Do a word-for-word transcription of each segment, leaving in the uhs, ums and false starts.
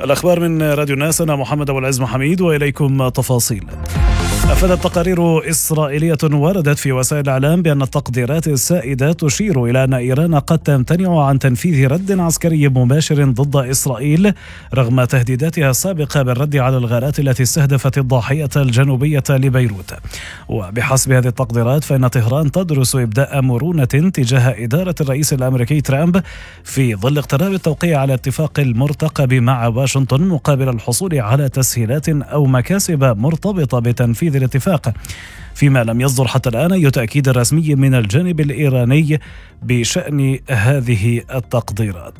الأخبار من راديو الناس، أنا محمد أبو العز محميد وإليكم تفاصيل. أفادت تقارير إسرائيلية وردت في وسائل الإعلام بأن التقديرات السائدة تشير إلى أن إيران قد تمتنع عن تنفيذ رد عسكري مباشر ضد إسرائيل رغم تهديداتها السابقة بالرد على الغارات التي استهدفت الضاحية الجنوبية لبيروت. وبحسب هذه التقديرات فإن طهران تدرس إبداء مرونة تجاه إدارة الرئيس الأمريكي ترامب في ظل اقتراب التوقيع على اتفاق المرتقب مع واشنطن مقابل الحصول على تسهيلات أو مكاسب مرتبطة بتنفيذ الاتفاق، فيما لم يصدر حتى الآن أي تأكيد رسمي من الجانب الإيراني بشأن هذه التقديرات.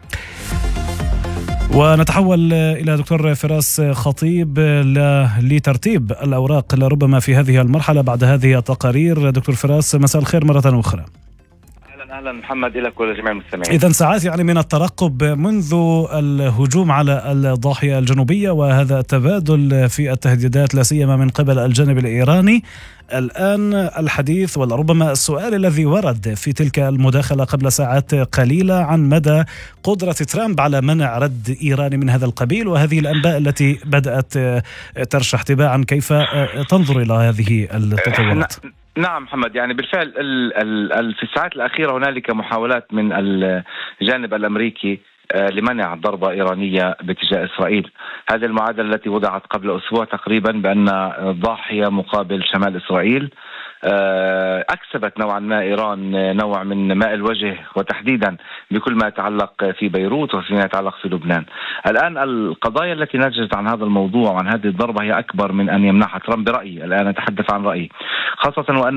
ونتحول إلى دكتور فراس خطيب لترتيب الأوراق لربما في هذه المرحلة بعد هذه التقارير. دكتور فراس، مساء الخير مرة أخرى. أهلا محمد، لك ولجميع المستمعين. إذن ساعات يعني من الترقب منذ الهجوم على الضاحية الجنوبية وهذا التبادل في التهديدات لا سيما من قبل الجانب الإيراني. الآن الحديث ولربما السؤال الذي ورد في تلك المداخلة قبل ساعات قليلة عن مدى قدرة ترامب على منع رد إيراني من هذا القبيل، وهذه الأنباء التي بدأت ترشح تباعا. كيف تنظر إلى هذه التطورات؟ نعم محمد، يعني بالفعل ال ال ال في الساعات الأخيرة هنالك محاولات من الجانب الأمريكي لمنع ضربة إيرانية باتجاه إسرائيل. هذه المعادلة التي وضعت قبل أسبوع تقريبا بأن ضاحية مقابل شمال إسرائيل أكسبت نوعا ما إيران نوع من ماء الوجه، وتحديدا بكل ما يتعلق في بيروت وفيما يتعلق في لبنان. الآن القضايا التي نتجت عن هذا الموضوع وعن هذه الضربة هي أكبر من أن يمنحها ترامب برأيي. الآن أتحدث عن رأيي، خاصة وأن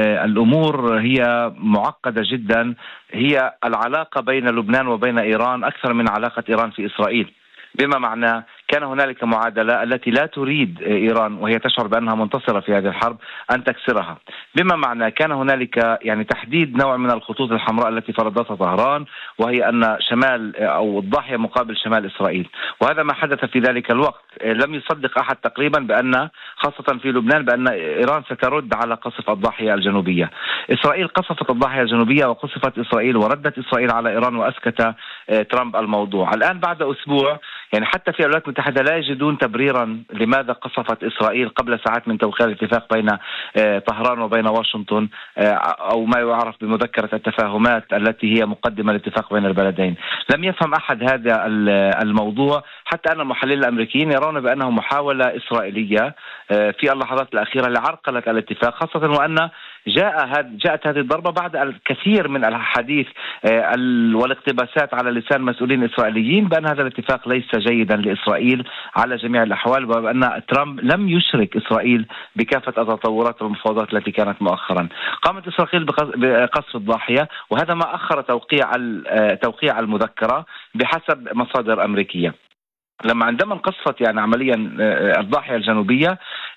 الأمور هي معقدة جدا. هي العلاقة بين لبنان وبين إيران أكثر من علاقة إيران في إسرائيل، بما معناه كان هنالك معادلة التي لا تريد إيران وهي تشعر بأنها منتصرة في هذه الحرب أن تكسرها، بما معناه كان هنالك يعني تحديد نوع من الخطوط الحمراء التي فرضتها طهران، وهي أن شمال أو الضاحية مقابل شمال إسرائيل. وهذا ما حدث في ذلك الوقت. لم يصدق أحد تقريبا بأن خاصة في لبنان بأن إيران سترد على قصف الضاحية الجنوبية. إسرائيل قصفت الضاحية الجنوبية وقصفت إسرائيل وردت إسرائيل على إيران وأسكت ترامب الموضوع. الآن بعد أسبوع يعني حتى في الولايات المتحدة لا يجدون تبريرا لماذا قصفت إسرائيل قبل ساعات من توقيع الاتفاق بين طهران وبين واشنطن، أو ما يعرف بمذكرة التفاهمات التي هي مقدمة الاتفاق بين البلدين. لم يفهم أحد هذا الموضوع، حتى أن المحللين الأمريكيين يرون بأنه محاولة إسرائيلية في اللحظات الأخيرة لعرقلة الاتفاق، خاصة وأن جاء جاءت هذه الضربة بعد الكثير من الحديث والاقتباسات على لسان مسؤولين إسرائيليين بأن هذا الاتفاق ليس جيدا لإسرائيل على جميع الأحوال، وأن ترامب لم يشرك إسرائيل بكافة التطورات والمفاوضات التي كانت مؤخرا. قامت إسرائيل بقصف الضاحية، وهذا ما أخر توقيع توقيع المذكرة بحسب مصادر أمريكية. لما عندما انقصفت يعني عمليا الضاحية الجنوبية،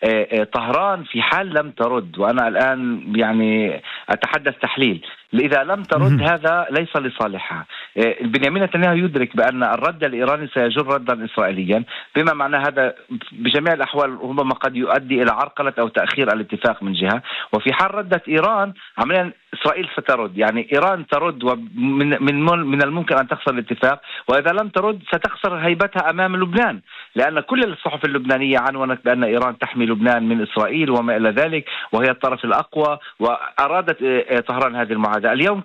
طهران في حال لم ترد، وأنا الآن يعني أتحدث تحليل، إذا لم ترد هذا ليس لصالحها. بنيامين نتنياهو يدرك بأن الرد الإيراني سيجر ردا إسرائيليا، بما معنى هذا بجميع الأحوال ربما قد يؤدي إلى عرقلة أو تأخير الاتفاق من جهة، وفي حال ردت إيران عمليا إسرائيل سترد. يعني إيران ترد ومن من من الممكن أن تخسر الاتفاق، وإذا لم ترد ستخسر هيبتها أمام لبنان، لأن كل الصحف اللبنانية عنونت بأن إيران تحمي لبنان من إسرائيل وما إلى ذلك، وهي الطرف الأقوى، وأرادت طهران هذه المعادلة. اليوم